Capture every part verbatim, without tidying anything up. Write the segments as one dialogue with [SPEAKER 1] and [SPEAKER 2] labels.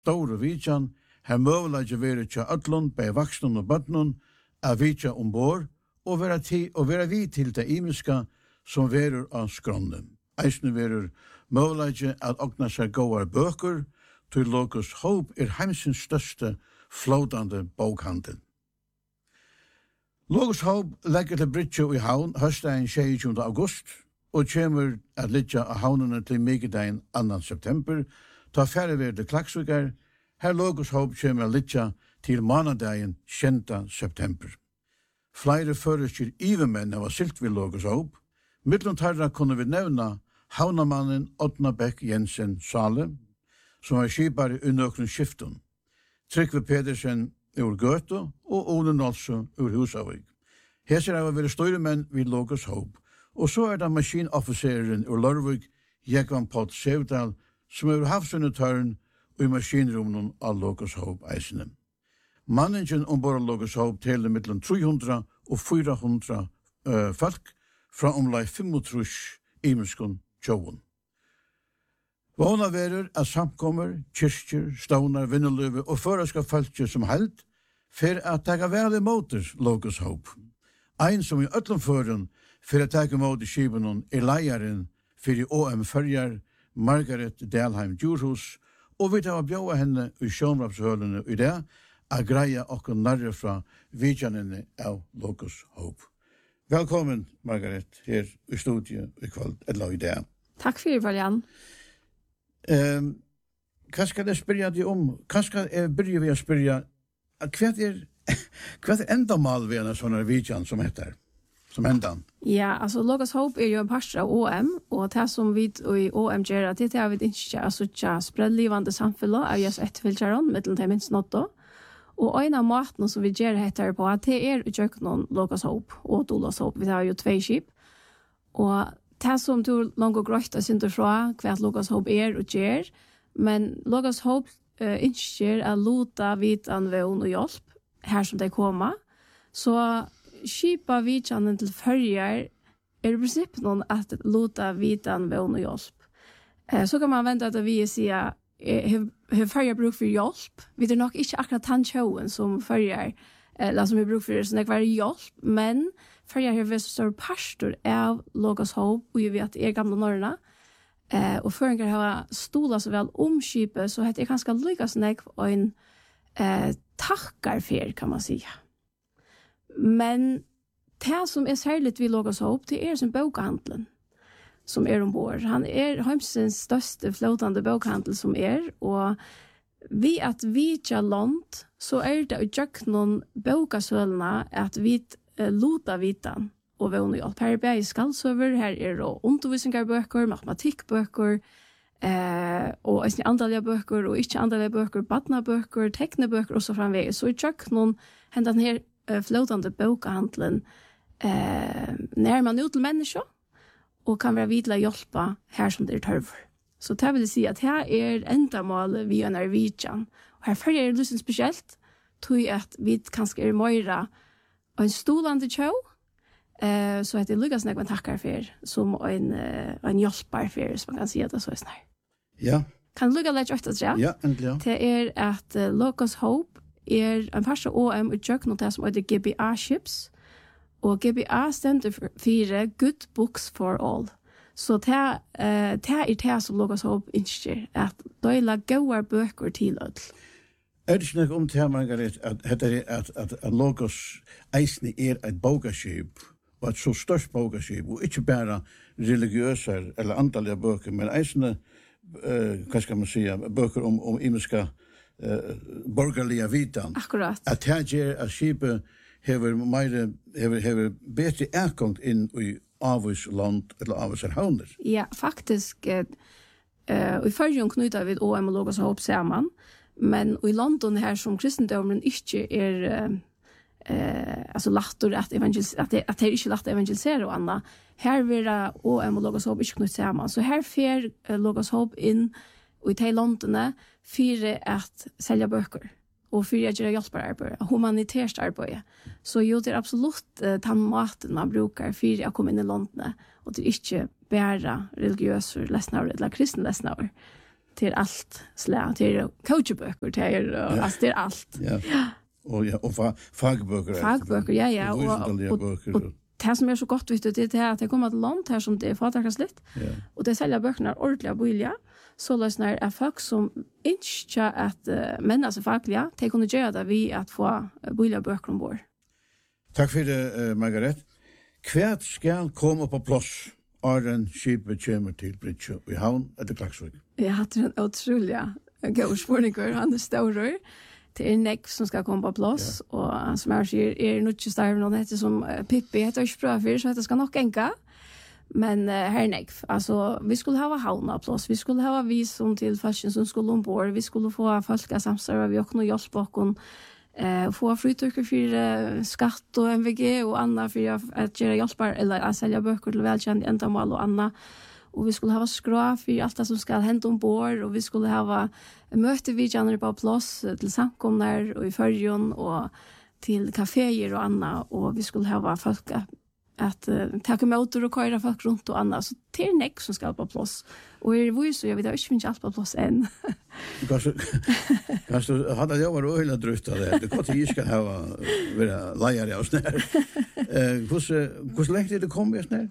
[SPEAKER 1] store vidjan, her møvelager være til ødlund, bei vaksnun og bøtnun, av vidja ombord, og vera, ti, og vera vi til det imiska som verur av skronnen. Eisne verur møvelager at okna seg gåar bøker, til Logos Hope er heimsins største flådande bokhandel. Logos Hope legger til Bridge i havn høstdagen tjuesjette august, og kommer at ligge av havnene til Mikedagen annan september, ta færre ved til Klaksvikar, her Logos Hope kommer at ligge til manadagen sjettende september. Flere føreskjer ivermenn av silt ved Logos Hope, mittlen tarra kunne vi nevna havnamannen Oddna Beck Jensen Sale, som var skipare unnøkren skiften, Trygve Pedersen ur Gøto og Ole Nolso ur Husavik. Heser av å være større menn vid Logos Hope, og så er det maskinofficeren ur Lørvik, Jekvan Pott Sevdal, som er havsunnetøren og i maskinrummen av Logos Hope eisene. Manningen ombord av Logos Hope teler mellom tre hundre og fire hundre uh, folk fra omlag femogtrus imenskon tjåen. Våna verur at samkommer, kyrkjer, staunar, vinneløve og føreska falskje som held, for at tega vel imot Logos Hope. Ein som i øtlomføren for at tega imot skibenon er leiaren for i O M Førjar, Margaret Dalheim Djurhus, og vi tar bjøa henne i sjånrapshølene i det, a greia okkur narre fra vidjanene av Logos Hope. Velkommen, Margaret, her i studiet i kveld, eller i det.
[SPEAKER 2] Takk for det, Valjan.
[SPEAKER 1] Um, hva skal jeg spørre deg om? Hva skal jeg begynne ved å spørre? Hva er, hva er enda mal ved en sånn vidjan som heter? Som endan?
[SPEAKER 2] Ja, altså Logos Hope er jo en parster av O M, og det som vi i O M gjør, det er vi ikke altså ikke spredlivende samfunnet av oss etterfylkjøren, mellom til minst nåtto. Og en av matene som vi gjør heter på, det er å gjøre noen Logos Hope og Dolos Hope. Vi har jo tve skip. Og det som du langt og grøyt er synder fra hva Logos Hope er og gjør, men Logos Hope uh, ønsker å lute vitan ved og hjelp her som de kommer. Så skipa vitjanen til førjar er i prinsipp noen at lute vitan ved og hjelp. Uh, så kan man vente at vi sier har førjar bruk for hjelp. Vi er nok ikke akkurat tannkjøen som førjar, eller som vi bruk for sånn ekvar hjelp, men førjar har vært så stor pastor av Logos Hope, og vi vet er gamle Norrna, eh, og føringar har stola så vel om skipet, så heter det ganske lykkes nek og en eh, takkarfer, kan man si. Men det som er særlig ved Logos Hope, det er som bokhandelen som er ombord. Han er heimsens største flåtande bokhandel som er, og vi at vi ikke land, så er det å gjøre noen bokasølene at vi uh, luta vitan og vågne hjelp. Her er bare skallsøver, her er det undervisningsbøker, matematikkbøker, eh, og andalige bøker, og ikke andalige bøker, badnabøker, teknebøker, og så framvegis. Så jeg gjør noen hendan her uh, flåtande bokhandelen eh, nær man ut til mennesker, og kan være vidla hjelpa her som det er tørver. Så det vil si at her er endamålet vi er Norwegian. Og her følger det lysen spesielt, tror jeg at vi kanskje er møyre og en stolande tjå, eh, så at det lykkes nek en takkar for, som en, uh, en hjelpar for, som man kan si at det så er snar.
[SPEAKER 1] Ja.
[SPEAKER 2] Kan du lykke litt økta, tror jeg?
[SPEAKER 1] Ja, endelig, ja.
[SPEAKER 2] Det er at uh, Logos Hope er en parst av O M og gjør noe det som heter G B A-ships, og G B A stender for Good Books for All. Så det uh, er det som Logos Hope ønsker, at døyla gode bøker til ødel.
[SPEAKER 1] Er det ikke noe om til, Margaret, at, at, at, at, at Logos eisne er et bogaskip, og et så størst bogaskip, og ikke bare religiøse eller antallige bøker, men eisne, uh, hva skal man si, bøker om, om imenska uh, borgerlige vitan.
[SPEAKER 2] Akkurat.
[SPEAKER 1] At det gjør at skipet hever meire, hever, hever bedre erkongt inn i avvis land eller avvis havner.
[SPEAKER 2] Ja, faktisk, uh, uh, i førjen knyter vi O M og Logos Hope sammen, men i London her som kristendommen ikke er uh, uh, altså latter at, evangelis- at, det, at det er ikke lagt evangelisere og annet. Her vil O M og Logos Hope ikke knytte sammen. Så her fer uh, Logos Hope inn og i de landene for at selge bøker og for å gjøre hjelperarbeid, humanitært arbeid. Så jo, det er absolutt uh, den maten man bruker for å komme inn i landene, og det er ikke bare religiøse lesnaver eller kristne lesnaver. till allt slä till coachböcker till ja. Alltså till allt.
[SPEAKER 1] Ja. Och ja, och fa fagböcker.
[SPEAKER 2] Fagböcker, ja ja, och och det som är så gott vet du det är att det kommer ett land här som det är fatakasligt. Ja. Och det säljer böckerna ordentligt billiga. Så lösnar är folk som inte att uh, männa sig fackliga, de kunde göra det vi att få billiga böcker ombord.
[SPEAKER 1] Tack för det, uh, Margaret. Kvärt skal komma på plats Arden skipet kommer till Bridge i havn eller Klaksvik?
[SPEAKER 2] Jag hade en otroliga god spårningar, han är större. Det är Neck som ska komma på plats ja. Och som jag säger är nog inte starv någon heter som uh, Pippi heter inte bra för så det ska nog enka. Men uh, här Neck, alltså vi skulle ha havna plats, vi skulle ha visum till fashion som skulle ombord, vi skulle få folk att samstarva, vi också hjälp bakom eh få fritöker för uh, skatt och M V G och andra för att göra hjälpar eller att sälja böcker till välkänd ändamål och andra. Och vi skulle ha skrå för allt det som ska hända ombord och vi skulle ha möte vid januari på plats till samkomnar och i förjon och till kaféer och andra och vi skulle ha folk att uh, ta motor och köra folk runt och annat. Så det är Neck som ska på plats. Och är det så jag vet inte finns allt på plats än.
[SPEAKER 1] Kanske kanske hade jag varit öle dryft av det. Det kan inte ska ha vara lejare och snär. Eh hur hur länge det kommer snär?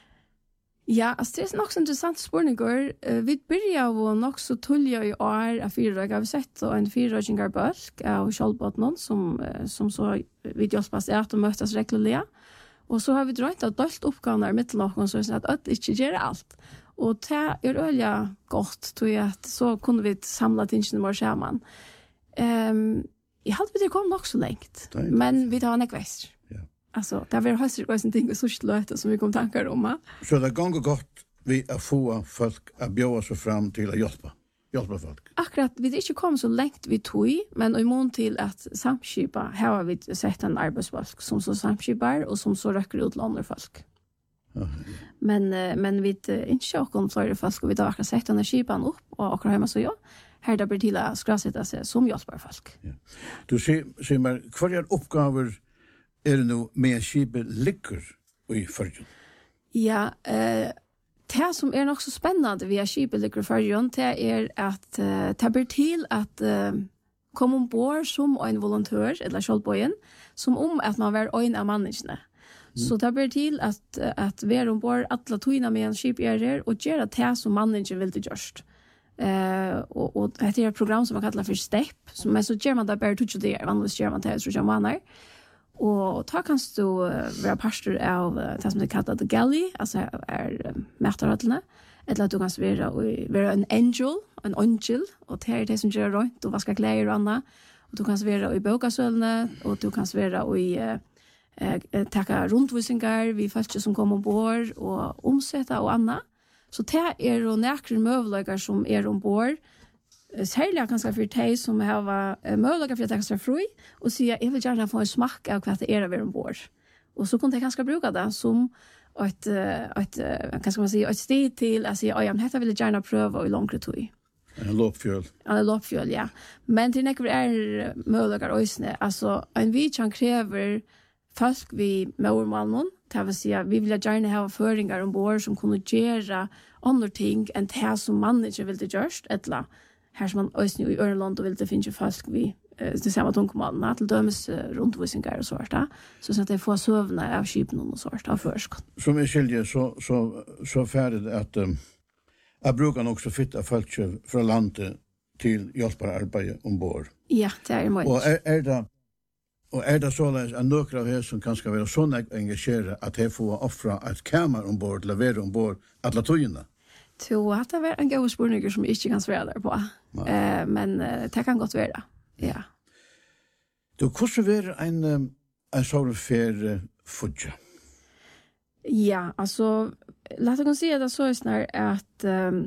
[SPEAKER 2] Ja, alltså det är nog så intressant spårningar. Uh, vi börjar ju nog så tulliga i år av fyra dagar vi sett och en fyraåringar bulk av Kjolbotnon som uh, som så vi hjälpas att mötas regelbundet. Och så har vi dragit att delt uppgåvor med någon så att att inte göra allt. Och det är öliga gott tror jag att så kunde vi samla tingen mer samman. Ehm um, jag hade det kom nog så längt. Men vi tar en kvast. Ja. Alltså det var höstigt var en ting och så slöt som vi kom tankar om. Va?
[SPEAKER 1] Så det går gott vi att få folk att bjuda sig fram till att hjälpa. Hjälpa folk.
[SPEAKER 2] Akkurat, vi inte kom så längt vi tog, men i mån till att samskipa, här har vi sett en arbetsfolk som så samskipar och som så röker ut andra folk. Uh, yeah. Men men vi inte också fler folk och vi har verkligen sett den skipan upp och akkurat hemma så ja. Här där blir till att skrasätta sig som hjälpar folk.
[SPEAKER 1] Yeah. Du ser ser man kvar uppgifter är det nu med skipet ligger i förrjun.
[SPEAKER 2] Ja, eh det som är också spännande via skipet förrjun det är att uh, det blir till att uh, komma ombord som en volontör eller självbojen som om att man var en av människorna. Mm. Så det blir till att att vara ombord alla tojna med en skipgärare och göra det som människan vill det just. Eh och och det är ett program som man kallar för STEP som är så gör man där bara touch det vanligtvis gör man det så jag menar. Och ta kanst du vara pastor av det som det kallas the galley, alltså är mätarhållna. Eller att du kan vara vara en angel, en angel och det är det som gör runt och vaska kläder och annat. Och du kan vara i bokasölna och du kan vara i eh tacka rundvisningar vi folk som kommer ombord och omsätta och annat. Så det är och några möjligheter som är ombord. Särskilt kanske för dig som har möjligheter för att ta sig fri och säga jag vill gärna få en smak av vad det är att vara ombord. Och så kunde jag kanske bruka det som ett, ett, kan man säga, ett steg till att säga att detta vill jag gärna pröva i långt tid.
[SPEAKER 1] En loppfjöl.
[SPEAKER 2] En loppfjöl, ja. Men till näkvar är möjligheter också. Alltså, en vidtjän kräver folk vi med ormalmon. Det vill säga, vi vill gärna ha föringar ombord som kunde göra andra ting än det som man inte vill det görs. Eller här som man också i Örland och vill det finna folk vi det samma tungomålna till dömes rundvisningar och sånt där. Så att det får sövna av skipen och sånt av försk.
[SPEAKER 1] Som är skilje så så så färdigt att um, jag brukar också fitta folk från landet till hjälpararbete ombord.
[SPEAKER 2] Ja, det är möjligt.
[SPEAKER 1] Och är, är det och är det så att några av er som kanske vara så engagerade att de får offra ett kamer ombord eller vara ombord alla tojerna?
[SPEAKER 2] Så att det var en god spårning som inte kan svara där på. Eh, men det kan gott vara. Ja.
[SPEAKER 1] Du kunde vara en en sån för fudge.
[SPEAKER 2] Ja, alltså låt oss säga det så är snar att ehm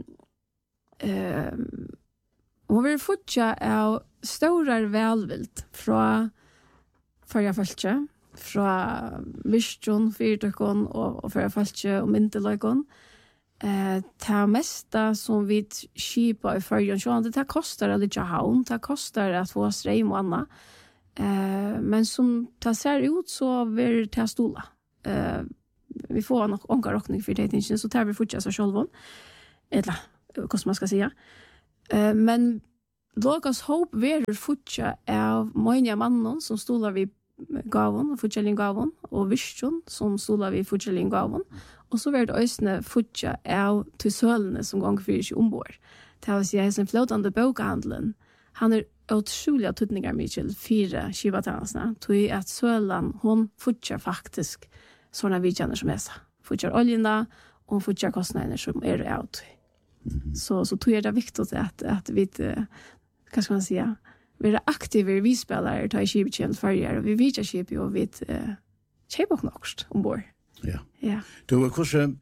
[SPEAKER 2] um, om vi fudge är stora välvilt från förra fältet från Vision fyrtokon och och förra fältet och myntelögon. Eh ta mesta som vi skipa i förrjun så det tar kostar det lite havn, det kostar att få ström och annat. Eh men som tar ser ut så vill ta stola. Eh vi får nog onka rockning för det inte så tar vi fortsätta så själva. Eller vad man ska säga. Uh, men Logos håp verur futja av många mannen som stolar vid gavon, futjalin gavon, og vision som stolar vid futjalin gavon. Og så verur det øysne futja av til sølene som gong fyrir seg ombord. Det vil si, sin flåtande bokhandelen, han er utrolig tutningar mykje fire skivatannasna, tog at sølen, hon futjar faktisk sånne vidjaner som hesa. Futjar oljena, og futjar kostnader som er av tog. Mm-hmm. Så, så tog er det viktigt at, at vi, hva skal man säga, vi er aktive visspelare, tar i skipet kjent farger, og vi vidjar skipet, og vi uh, kjøper nokst ombord.
[SPEAKER 1] Ja.
[SPEAKER 2] Ja.
[SPEAKER 1] Du, hvordan,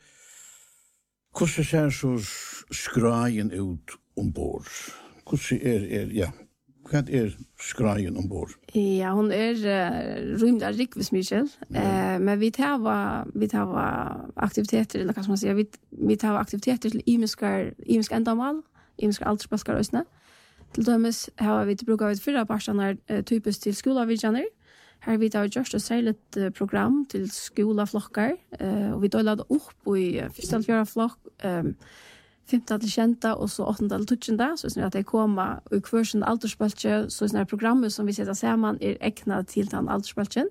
[SPEAKER 1] hvordan ser så skrajen ut ombord? Hvordan er, er, ja, hva er skrajen ombord?
[SPEAKER 2] Ja, hon er uh, rymda rikvis Michel, ja. uh, men vi tar vi tar aktiviteter, eller hva skal man säga, vi, vi tar aktiviteter til imiskar, imiskar endamal, imiskar aldersbaskar øsne. Til dømes har vi til bruk av et fyrre parstaner uh, typisk til skolavidjaner. Her vi tar gjørst et særligt uh, program til skolaflokkar, uh, og vi døyler det opp i uh, første til fjerde flokk, um, femte til kjenta, og så åttende til tutsjenda, så sånn at det kommer i kvarsen aldersbølge, så sånn at programmet som vi setter sammen er egnet til den aldersbølgen.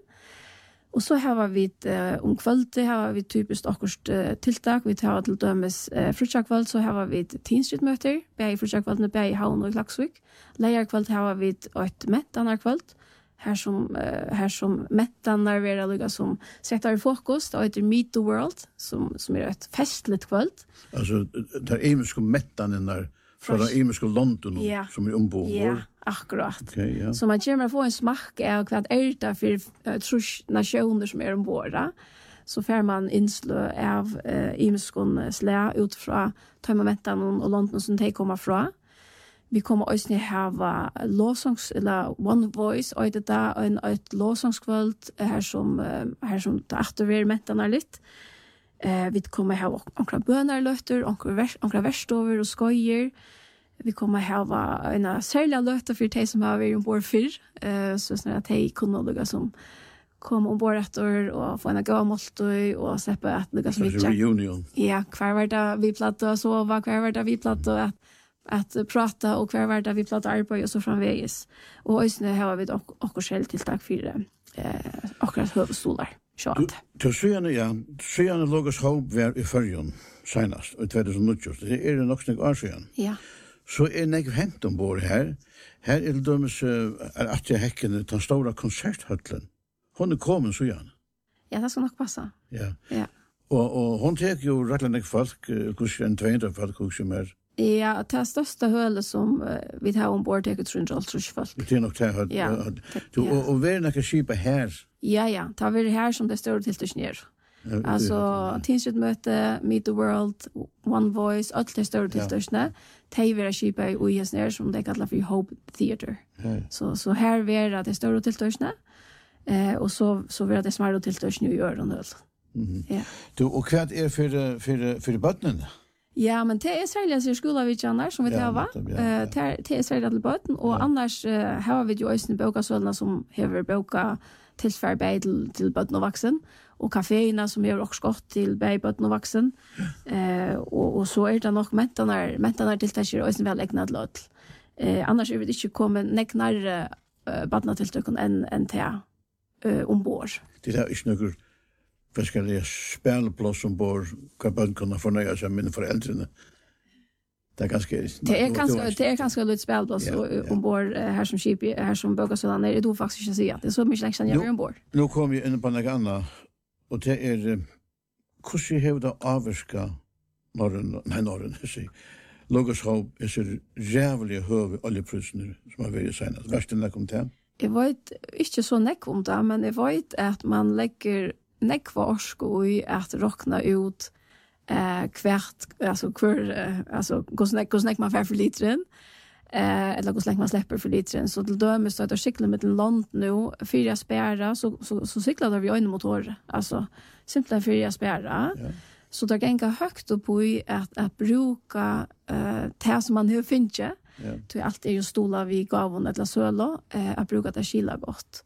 [SPEAKER 2] Og så har vi uh, om kvalitet, har vi typisk akkurat uh, tiltak, vi tar til dømes uh, frutjakvald, så har vi tidsrytmøter, begge frutjakvaldene, begge i Havn og i Klaksvik. Leierkvald har vi et mettanarkvald, her som uh, her som mettanar vera lukka som setter i fokus, det heter Meet the World, som som er et festligt kvöld.
[SPEAKER 1] Altså der emiske mettanar fra den emiske London
[SPEAKER 2] ja.
[SPEAKER 1] Som er ombord.
[SPEAKER 2] Ja, akkurat.
[SPEAKER 1] Okay, ja.
[SPEAKER 2] Så man kommer få en smak av hva er det for uh, trus nasjoner som er ombord. Så får man innslå av uh, emiske slæ ut fra tøymomentan og London som de kommer fra. Vi kommer også ha lovsångs, eller One Voice, og det er en et lovsångskvöld her som, her som det aktiverer mentene litt. Eh, vi kommer ha onkra bønarløtter, onkra verstover og skojer. Vi kommer ha en særlig løtter for de som har vært ombord før, eh, så sånn at de kunne lukke som kom ombord etter og få en gav måltøy og slippe at lukke som
[SPEAKER 1] ikke. Reunion.
[SPEAKER 2] Ja, hver var det vi platt å sove, hver var det vi platt å at att prata och hver var det vi platt arbeid og så framvegis. Og øysene har vi ok okkur selv tiltak for eh, akkurat høvestolar.
[SPEAKER 1] Du, du sier ja, sier Logos Håp var i Førjun senast, i tjuetusen. Det er nok snakk år siden.
[SPEAKER 2] Ja.
[SPEAKER 1] Så er nek hent ombord her. Her er det dømes er at jeg hekkene den store konserthøtlen. Hon er kommet, så gjerne.
[SPEAKER 2] Ja, det skal nok passe.
[SPEAKER 1] Ja.
[SPEAKER 2] Ja.
[SPEAKER 1] Og, og hon tek jo rettelig nek folk, kanskje en tvehundre folk, kanskje mer.
[SPEAKER 2] Ja, det er største høle som uh, vi tar ombord til trus trus folk.
[SPEAKER 1] Det er nok det her.
[SPEAKER 2] Ja.
[SPEAKER 1] Du, og, og hver nekke skipet her?
[SPEAKER 2] Ja, ja. Det er her som det står til til nere. Ja, altså, tidsrytmøte, Meet the World, One Voice, alt det står til til nere. De vil skipet i U S N som det kallar for Hope Theater.
[SPEAKER 1] Ja.
[SPEAKER 2] Så, så her vil det står til til nere. Eh, og så, så vil det smarte til til nere i øren.
[SPEAKER 1] Mm-hmm.
[SPEAKER 2] Ja.
[SPEAKER 1] Du, og hva er for, for, for bøttene?
[SPEAKER 2] Ja, men det er særlig til skolavitjaner som vi tar va. Det er særlig til bøten, og ja. Annars uh, har vi jo også bøkasølene som hever bøka tilfærbeid til, til bøten og vaksen, og kaféene som hever også godt til bøten og vaksen. Uh, og, og så er det nok mentanar, mentanar tiltaker også vel egnet til løt. Uh, annars er vi ikke kommet neknare uh, bøtene tiltaken enn en til uh, ombord.
[SPEAKER 1] Det er ikke noe forskjellige spilleplass ombord, hva bøten kunne fornøye seg med foreldrene. Det er ganske...
[SPEAKER 2] Det er ganske, det er ganske litt spilleplass ja, ja. Ombord her som skip, her som bøkasødene er. Det er faktisk ikke å si at det er så mye lenge siden jeg er ombord.
[SPEAKER 1] Nå kom jeg inn på noe annet, og det er hvordan jeg har det avvirka Norren, nei Norren, jeg sier, Logos Håp er så rævlige høve oljeprisene som har vært senest. Verst enn det kom til?
[SPEAKER 2] Jeg vet ikke så nekk om det, men jeg vet at man legger nekva orsko i at rokna ut eh, hvert, altså hver, eh, altså hvordan nek man fer for literen, eh, eller hvordan nek man slipper for literen. Så til dømes da er det skikkelig med til land nå, fyra spæra, så, så, så sykler det vi øyne motorer. Altså, simpelthen fyra spæra. Ja. Så det er ganske høyt opp i at, at bruka eh, det som man har finnet, ja. Til alt er jo stola vi gavon eller sølo, eh, at bruka det skila godt.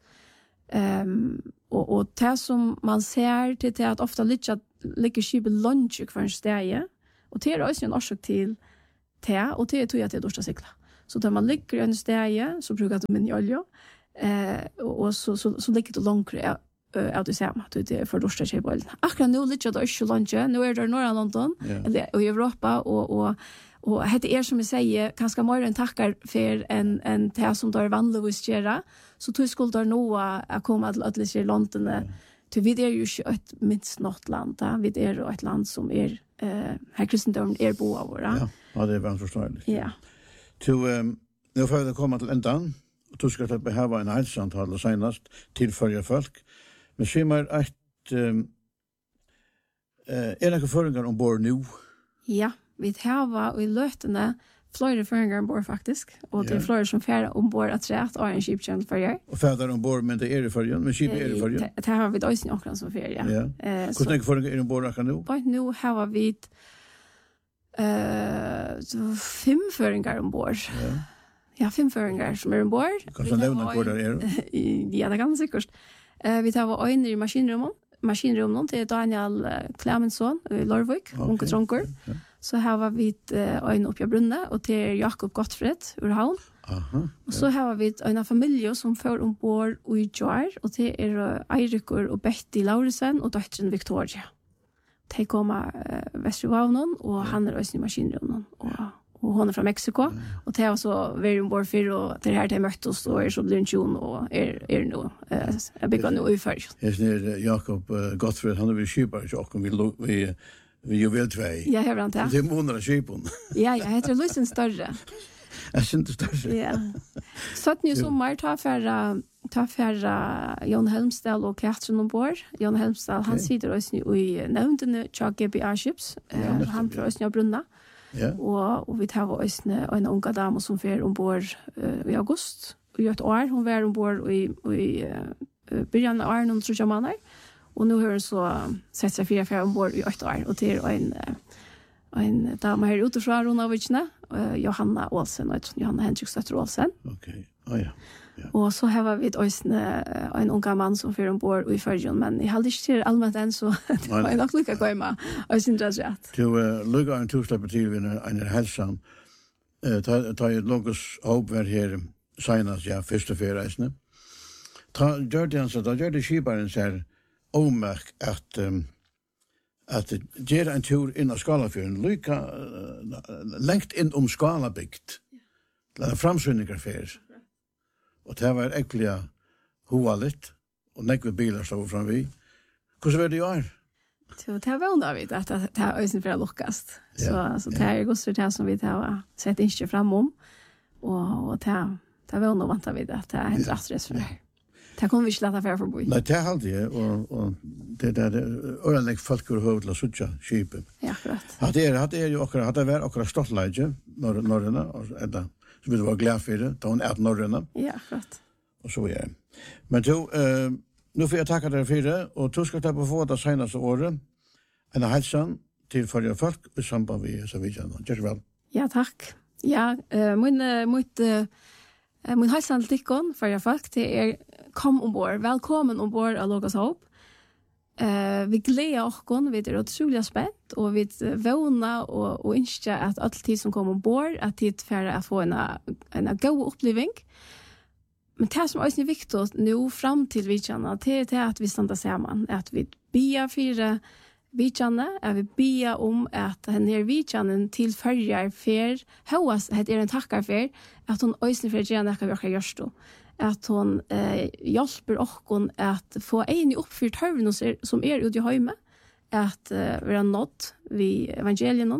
[SPEAKER 2] Um, og, og det som man ser til det at ofta ligger, ligger skipet lunge hver en steg, og det er også en årsak til te, och det tror jag att det är dåsta cykla. Så där man ligger en steg så brukar de min olja. Eh och så så så ligger det långt av det samma. Det är för dåsta tjejboll. Akkurat nu ligger det också långt. Nu är det norra London eller i Europa och och och det är som jag säger ganska mer än tackar för en en te som där vanligtvis göra. Så tror skulle där nå att komma till att i London. Till vi är ju ett minst något land. Vi är ju ett land som är eh här kristendom är bo av våra.
[SPEAKER 1] Ja, ja, det är väl förståeligt.
[SPEAKER 2] Ja.
[SPEAKER 1] Till um, nu får vi komma till ändan. Och du ska att behöva en hälsoantal senast till förra folk. Men skimmer att um, uh, är det förringar ombord nu?
[SPEAKER 2] Ja, vi har i lötene flera förringar ombord faktiskt. Och det är flera som färre ombord att rätt och en skiptjänst för er.
[SPEAKER 1] Och färdar ombord, men det är det förrän, men skip är det förrän.
[SPEAKER 2] Det har vi också några som för ja.
[SPEAKER 1] Ja. Hur mycket förringar är ombord kan nu?
[SPEAKER 2] På nu har vi eh fem förringar ombord. Ja. Ja, fem förringar som är ombord.
[SPEAKER 1] Kan du nämna vad det är?
[SPEAKER 2] Ja, det kan säkert. Eh vi tar en i maskinrummet. Maskinrummet till Daniel Clemensson i Lorvik, onkel Tronker. Så har vi en uppe i Brunne och till Jakob Gottfred ur Havn.
[SPEAKER 1] Aha.
[SPEAKER 2] Och så har vi en familj som får ombord i Jar och det är Eirikur och Betty Lauresen och dottern Victoria. De kommer uh, Västervavnen och han är också i maskinrummet och och hon är från Mexiko mm. och det var så vi ombord för och det här de möttes och är så blir en och är är nu eh jag bygger nu i för.
[SPEAKER 1] Är det Jakob uh, Gottfred han är väl skipare och vi vi vi ju väl två.
[SPEAKER 2] Ja, har han det.
[SPEAKER 1] Det är månader skipon.
[SPEAKER 2] Ja, jag heter Lucien Större.
[SPEAKER 1] Jag syns större.
[SPEAKER 2] Ja. Så att nu sommar tar för ta för Jon Helmstad och Katrin ombord. Jon Helmstad han sitter också i nämnden Chuck G B R Ships. Han från Östnja Brunna. Ja. Och och vi tar också en ung dam som fer ombord uh, i august. Och ett år hon var ombord i i uh, början av Arnon tror jag manar. Och nu har hon så sett sig fyra fyra ombord i ett år och till en en dam här ute från Ronavichna, uh, Johanna Olsen och Johanna Henriksdotter Olsen.
[SPEAKER 1] Okej. Okay. Oh, ja. Ja.
[SPEAKER 2] Och så har vi också en ung man som fer ombord i förrjun, men jag hade inte allmänt än så det var nog lika gøyma och syns rätt.
[SPEAKER 1] Till lugga en torsdag till en en hälsan. Eh ta ta ett logos hopp var här senast ja första förreisen. Ta Jordan så då gör det skiparen så här omärk att um, att göra en tur in av Skalafjörden lika uh, längt in om Skalabygd. Ja. Framsynningar för. Och det var äckliga hoaligt och nekve bilar stod fram vi. Hur var det ju är?
[SPEAKER 2] Så det var undrar vi att det har ösen för luckast. Så så det är just det som vi har sett inte fram om. Och och det det var nog väntar vi att det är helt rätt för. Det kommer vi inte låta för förbi.
[SPEAKER 1] Nej, det är alltid och och det där ordentligt folk hur hövla sucha skipen.
[SPEAKER 2] Ja, rätt.
[SPEAKER 1] Ja, det är det är ju också hade varit också stottläge när norrarna och ända så vi var glada för det. Då är norrarna.
[SPEAKER 2] Ja, rätt.
[SPEAKER 1] Och så är. Men då eh nu får jag tacka dig för det och du ska ta på för det senaste året. En hälsan till förra folk i samband med så vidare. Just väl.
[SPEAKER 2] Ja, tack. Ja, eh min mitt eh min hälsan till kon förra folk det är kom ombord. Välkommen ombord av Logos Hope. Eh vi gläder oss kon vid det otroliga spänt och vi våna och och önskar att allt tid som kommer ombord att det för att få en en god upplevelse. Men det som är viktigt nu fram till vi känner det är att vi stannar samman, att vi ber för vi känner, att vi ber om att den här vi känner till förjar för hos det är en tackar för att hon ösnar för gärna kan vi också görs då. Att hon eh, hjälper oss att få en uppfyllt hövn som är ute i hemma, att eh, vara nått vid evangelien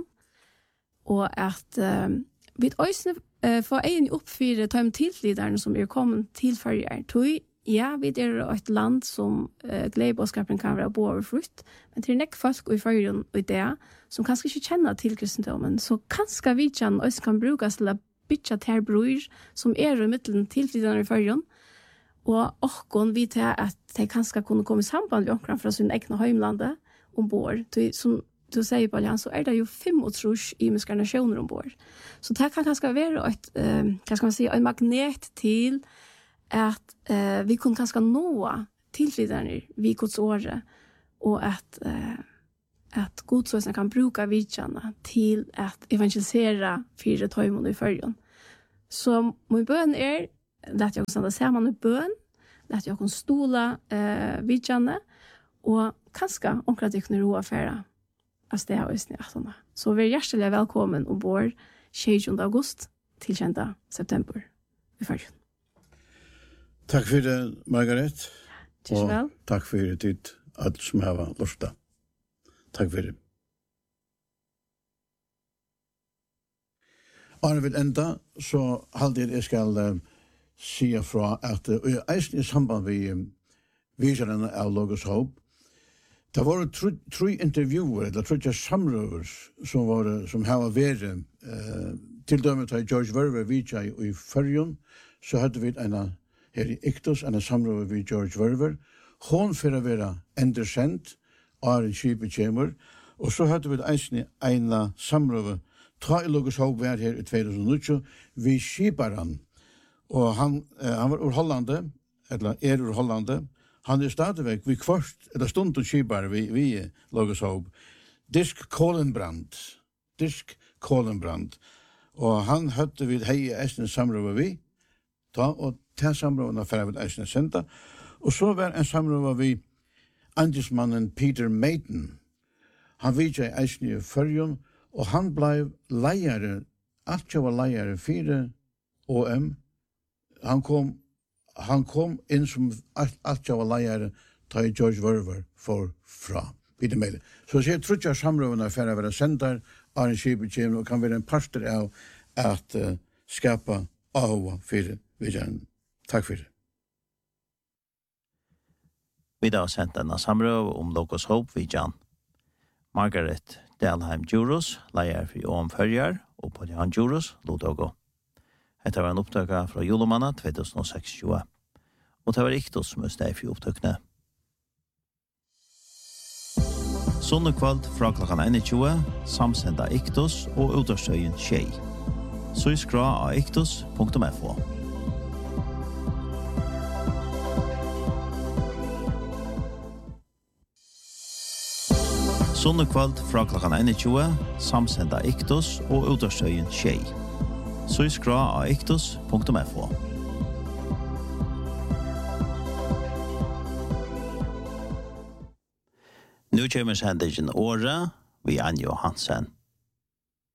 [SPEAKER 2] och att eh, vi ösnar Uh, for en uppfyra de tillflyttarna som är kommit till förjar. Tui, ja, vi är ett land som uh, glädjeboskapen kan vara bårfrukt, men till nek folk i förjar och det som kanske inte känner till kristendomen, så kanske vi känner oss kan brukas till att bytja till bror som är i mitten tillflyttarna i förjar, och och vi tar att de kanske kunna komma i samband med omkring från sin egna hemlande ombord. Tui, som du säger på Allians så är det ju fem och trus i nationer ombord. Så det kan kanske vara ett, eh, kan man säga, en magnet till att eh, vi kan kanske nå tillflyttarna vid Guds åre och att eh, at godsøsene kan bruka vidtjene til at evangelisere fire tøymon i førjen. Så min bøn er, lett jeg kunne se man i bøn, lett jeg kunne stola eh, vidtjene, og kanskje omkring at jeg kunne roa færa av sted og isne achtene. Så vi er hjertelig velkommen ombord tjuende august til tjuende september i førjen.
[SPEAKER 1] Takk for det, Margaret.
[SPEAKER 2] Tusen vel.
[SPEAKER 1] Og takk for det tid, alt som har lortet. Takk for det. Arne vil enda, så halvdel jeg skal uh, si fra at uh, eisen i samband med um, viserne av Logos Hope, det var tre intervjuer, eller tre samrøver som, var, som har vært uh, til dømet av George Verver vidtja i Førjon, så hadde vi en her i Iktos, en samrøver vid George Verver. Hon for å være endersendt, Arne Skipet kjemur, og så hadde vi eisen en samrøver ta i Logos Hope var her i tjuetusen vi Skiparan, og han, eh, han var ur Hollande, eller er ur Hollande, han er stadigvæk, vi kvart, eller stund og Skipar vi, vi Logos Hope, Disk Kolenbrand, Disk Kolenbrand, og han hadde vi hei eisen samrøver vi, ta, og ta samrøverne for vi eisen senda, og så var en samrøver vi andelsmannen Peter Maiden, han vidtja i eisen i Førjon, og han blei leiare, alt jeg var leiare, fire O M. Han kom, han kom inn som alt, alt jeg var leiare, ta i George Verver for fra Peter Maiden. Så jeg tror ikke samrøvene for å være sender, Arne Skipet kjem, og kan være en parter av at uh, skapa ahova for vidjaren. Takk for det.
[SPEAKER 3] Vi har sendt denne samrøv om Logos Hope vidjaren. Margaret Dalheim Juros, leier for Johan Førjar, og på Jan Juros, Lodogo. Dette var en opptøkka fra julemanna tjuetusen seksogtjue. Og det var Iktos som er steg for opptøkene. Sånne kveld fra klokken tjue, samsenda Iktos og Utersøyen Tjei. Så i skra av iktos punktum f o. Sunnekveld fra klokken tjue, samsenda Iktos og Utersøyen Tjei. Så i skra av iktos punktum f o. Nu kommer sendingen året, vi Anjo Hansen.